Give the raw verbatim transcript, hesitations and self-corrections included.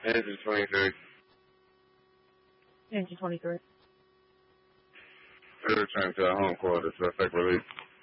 Engine twenty-three. Engine twenty-three. Return to our home quarters for effect release.